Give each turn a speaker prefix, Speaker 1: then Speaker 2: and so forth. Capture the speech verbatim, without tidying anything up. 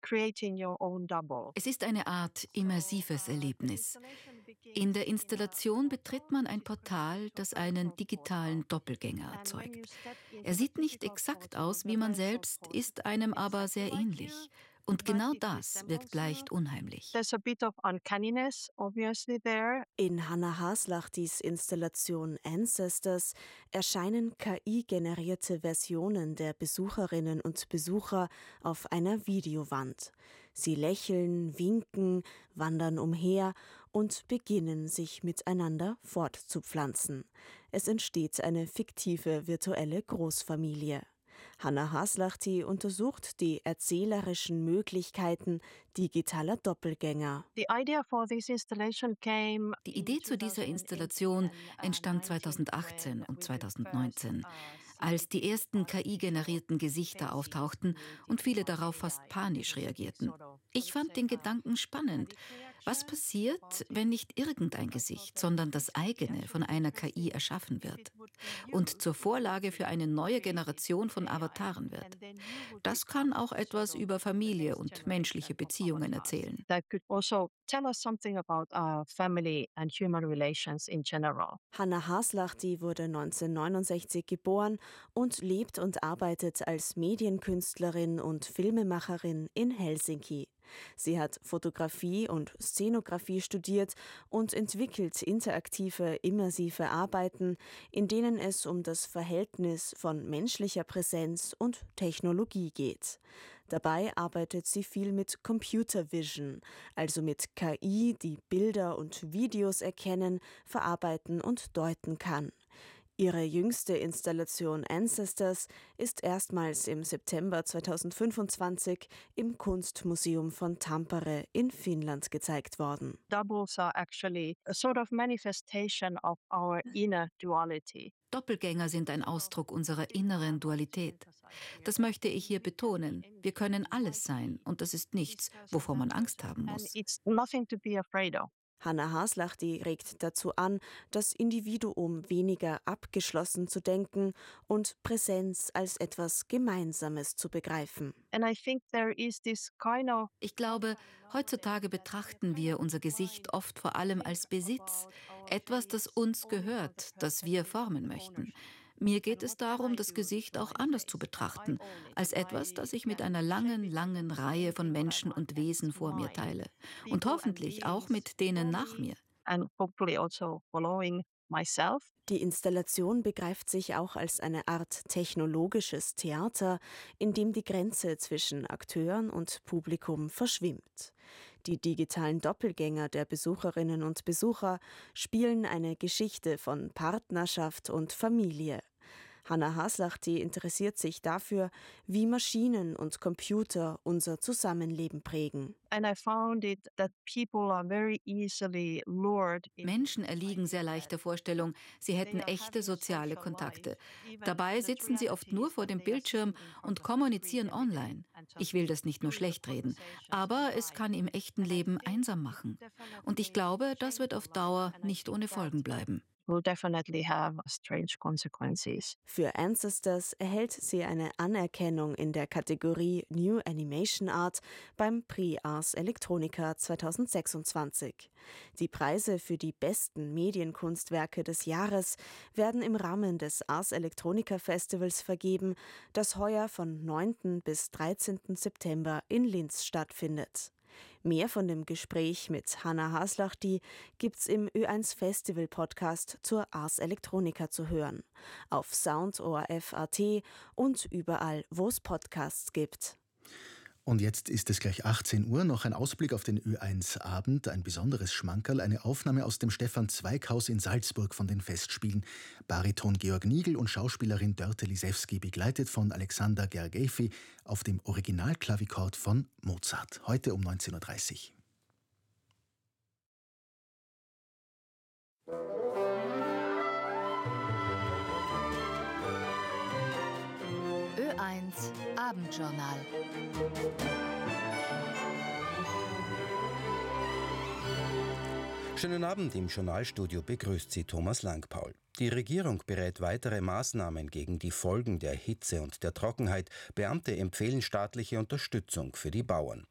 Speaker 1: Es ist eine Art immersives Erlebnis. In der Installation betritt man ein Portal, das einen digitalen Doppelgänger erzeugt. Er sieht nicht exakt aus wie man selbst, ist einem aber sehr ähnlich. Und genau das wirkt leicht unheimlich.
Speaker 2: In Hannah Haslachtis Installation Ancestors erscheinen K I-generierte Versionen der Besucherinnen und Besucher auf einer Videowand. Sie lächeln, winken, wandern umher und beginnen, sich miteinander fortzupflanzen. Es entsteht eine fiktive virtuelle Großfamilie. Hannah Haslachti untersucht die erzählerischen Möglichkeiten digitaler Doppelgänger.
Speaker 1: Die Idee zu dieser Installation entstand zweitausendachtzehn und zweitausendneunzehn, als die ersten K I-generierten Gesichter auftauchten und viele darauf fast panisch reagierten. Ich fand den Gedanken spannend. Was passiert, wenn nicht irgendein Gesicht, sondern das eigene von einer K I erschaffen wird und zur Vorlage für eine neue Generation von Avataren wird? Das kann auch etwas über Familie und menschliche Beziehungen erzählen.
Speaker 2: Hannah Haslachti wurde neunzehnhundertneunundsechzig geboren und lebt und arbeitet als Medienkünstlerin und Filmemacherin in Helsinki. Sie hat Fotografie und Szenografie studiert und entwickelt interaktive, immersive Arbeiten, in denen es um das Verhältnis von menschlicher Präsenz und Technologie geht. Dabei arbeitet sie viel mit Computer Vision, also mit K I, die Bilder und Videos erkennen, verarbeiten und deuten kann. Ihre jüngste Installation Ancestors ist erstmals im September zweitausendfünfundzwanzig im Kunstmuseum von Tampere in Finnland gezeigt worden.
Speaker 1: Doubles are actually a sort of manifestation of our inner duality. Doppelgänger sind ein Ausdruck unserer inneren Dualität. Das möchte ich hier betonen. Wir können alles sein und das ist nichts, wovor man Angst haben muss.
Speaker 2: Hannah Haslachti regt dazu an, das Individuum weniger abgeschlossen zu denken und Präsenz als etwas Gemeinsames zu begreifen.
Speaker 1: Ich glaube, heutzutage betrachten wir unser Gesicht oft vor allem als Besitz, etwas, das uns gehört, das wir formen möchten. Mir geht es darum, das Gesicht auch anders zu betrachten, als etwas, das ich mit einer langen, langen Reihe von Menschen und Wesen vor mir teile. Und hoffentlich auch mit denen nach mir.
Speaker 2: Die Installation begreift sich auch als eine Art technologisches Theater, in dem die Grenze zwischen Akteuren und Publikum verschwimmt. Die digitalen Doppelgänger der Besucherinnen und Besucher spielen eine Geschichte von Partnerschaft und Familie. Hannah Haslachti interessiert sich dafür, wie Maschinen und Computer unser Zusammenleben prägen.
Speaker 1: Menschen erliegen sehr leicht der Vorstellung, sie hätten echte soziale Kontakte. Dabei sitzen sie oft nur vor dem Bildschirm und kommunizieren online. Ich will das nicht nur schlecht reden, aber es kann im echten Leben einsam machen. Und ich glaube, das wird auf Dauer nicht ohne Folgen bleiben.
Speaker 2: Will definitely have strange consequences. Für Ancestors erhält sie eine Anerkennung in der Kategorie New Animation Art beim Prix Ars Electronica zweitausendsechsundzwanzig. Die Preise für die besten Medienkunstwerke des Jahres werden im Rahmen des Ars Electronica Festivals vergeben, das heuer von neunten bis dreizehnten September in Linz stattfindet. Mehr von dem Gespräch mit Hannah Haslachti gibt's im Ö eins Festival Podcast zur Ars Electronica zu hören. Auf Sound O R F Punkt A T und überall, wo es Podcasts gibt.
Speaker 3: Und jetzt ist es gleich achtzehn Uhr, noch ein Ausblick auf den Ö eins Abend, ein besonderes Schmankerl, eine Aufnahme aus dem Stefan-Zweig-Haus in Salzburg von den Festspielen. Bariton Georg Nigl und Schauspielerin Dörte Lisewski, begleitet von Alexander Gergievi auf dem Originalklavikord von Mozart. Heute um neunzehn Uhr dreißig.
Speaker 4: Ö eins Abendjournal.
Speaker 5: Schönen Abend, im Journalstudio begrüßt Sie Thomas Langpaul. Die Regierung berät weitere Maßnahmen gegen die Folgen der Hitze und der Trockenheit. Beamte empfehlen staatliche Unterstützung für die Bauern.